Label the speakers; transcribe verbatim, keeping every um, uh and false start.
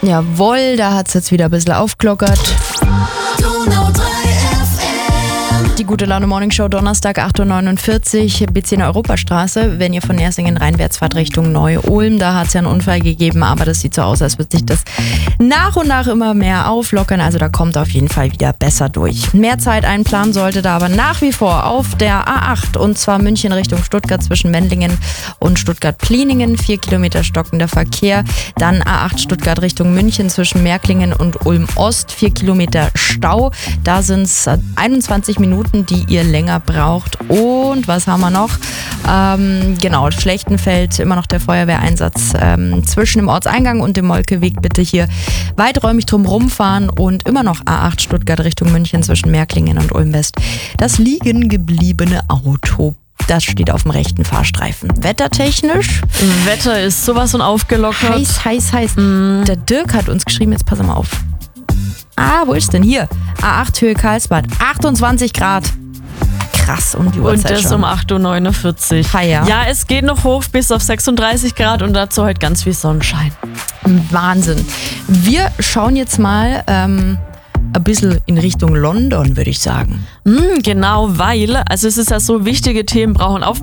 Speaker 1: Jawohl, da hat es jetzt wieder ein bisschen aufgelockert. Die Gute Laune Morning Show, Donnerstag, acht Uhr neunundvierzig, B zehn Europastraße. Wenn ihr von Ersingen reinwärts fahrt Richtung Neu-Ulm, da hat es ja einen Unfall gegeben, aber das sieht so aus, als würde sich das nach und nach immer mehr auflockern. Also da kommt auf jeden Fall wieder besser durch. Mehr Zeit einplanen sollte da aber nach wie vor auf der A acht, und zwar München Richtung Stuttgart zwischen Mendlingen und Stuttgart-Pliningen. Vier Kilometer stockender Verkehr. Dann A acht Stuttgart Richtung München zwischen Märklingen und Ulm-Ost. Vier Kilometer Stau. Da sind es einundzwanzig Minuten, die ihr länger braucht. Und was haben wir noch? Ähm, genau, Schlechtenfeld, immer noch der Feuerwehreinsatz ähm, zwischen dem Ortseingang und dem Molkeweg. Bitte hier weiträumig drum rumfahren, und immer noch A acht Stuttgart Richtung München zwischen Märklingen und Ulm-West. Das liegen gebliebene Auto, das steht auf dem rechten Fahrstreifen. Wettertechnisch?
Speaker 2: Wetter ist sowas von aufgelockert.
Speaker 1: Heiß, heiß, heiß. Mm. Der Dirk hat uns geschrieben, jetzt pass mal auf. Ah, wo ist denn hier? A acht Höhe Karlsbad, achtundzwanzig Grad. Krass, um die Uhrzeit
Speaker 2: Und das
Speaker 1: schon.
Speaker 2: um acht Uhr neunundvierzig.
Speaker 1: Ha, ja.
Speaker 2: ja, es geht noch hoch bis auf sechsunddreißig Grad und dazu heute ganz viel Sonnenschein.
Speaker 1: Wahnsinn. Wir schauen jetzt mal ähm, ein bisschen in Richtung London, würde ich sagen.
Speaker 2: Mm, genau, weil, also es ist ja so, wichtige Themen brauchen Aufmerksamkeit.